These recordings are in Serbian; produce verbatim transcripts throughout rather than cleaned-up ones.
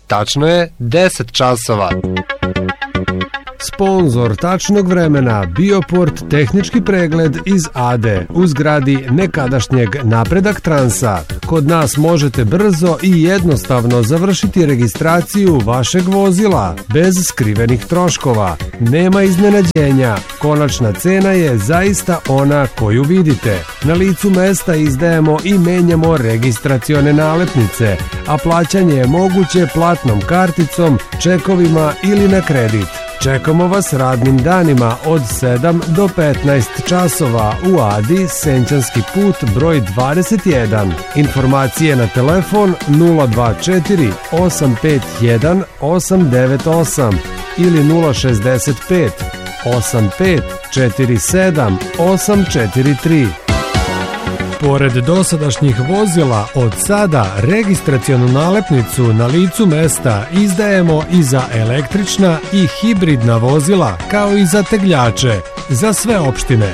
tačno je deset časova. Sponzor tačnog vremena Bioport tehnički pregled iz Ade u zgradi nekadašnjeg Napredak Transa. Kod nas možete brzo i jednostavno završiti registraciju vašeg vozila bez skrivenih troškova. Nema iznenađenja. Konačna cena je zaista ona koju vidite. Na licu mesta izdajemo i menjamo registracione nalepnice, a plaćanje je moguće platnom karticom, čekovima ili na kredit. Čekamo vas radnim danima od sedam do petnaest časova u Adi, Senčanski put broj dvadeset jedan. Informacije na telefon nula dva četiri osam pet jedan osam devet osam ili nula šezdeset pet osam pet četiri sedam osam četiri tri. Pored dosadašnjih vozila, od sada registracionu nalepnicu na licu mesta izdajemo i za električna i hibridna vozila, kao i za tegljače, za sve opštine.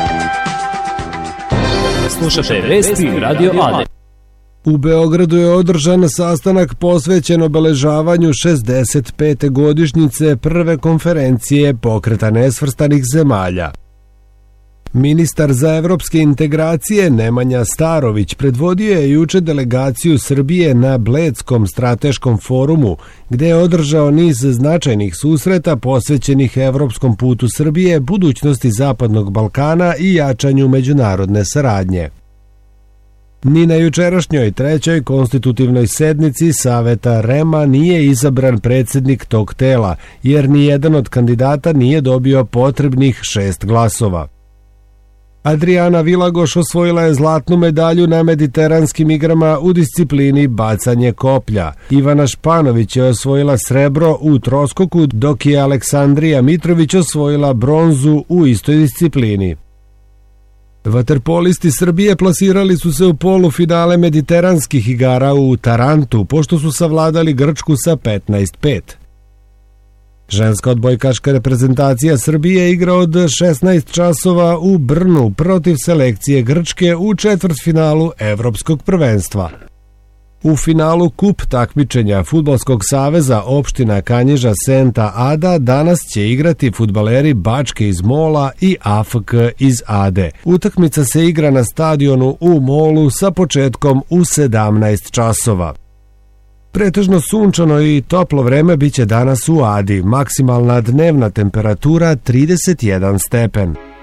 Slušate vesti Radio Ade. U Beogradu je održan sastanak posvećen obeležavanju šezdeset pete godišnjice prve konferencije Pokreta nesvrstanih zemalja. Ministar za evropske integracije Nemanja Starović predvodio je juče delegaciju Srbije na Bledskom strateškom forumu, gde je održao niz značajnih susreta posvećenih evropskom putu Srbije, budućnosti Zapadnog Balkana i jačanju međunarodne saradnje. Ni na jučerašnjoj trećoj konstitutivnoj sednici Saveta REM-a nije izabran predsednik tog tela, jer ni jedan od kandidata nije dobio potrebnih šest glasova. Adriana Vilagoš osvojila je zlatnu medalju na mediteranskim igrama u disciplini bacanje koplja. Ivana Španović je osvojila srebro u troskoku, dok je Aleksandrija Mitrović osvojila bronzu u istoj disciplini. Vaterpolisti Srbije plasirali su se u polufinale mediteranskih igara u Tarantu, pošto su savladali Grčku sa petnaest pet. Ženska odbojkaška reprezentacija Srbije igra od šesnaest časova u Brnu protiv selekcije Grčke u četvrtfinalu Evropskog prvenstva. U finalu kup takmičenja Fudbalskog saveza opština Kanjiža Senta Ada danas će igrati fudbaleri Bačke iz Mola i A F K iz Ade. Utakmica se igra na stadionu u Molu sa početkom u sedamnaest časova. Pretežno sunčano i toplo vreme biće danas u Adi, maksimalna dnevna temperatura trideset jedan stepen.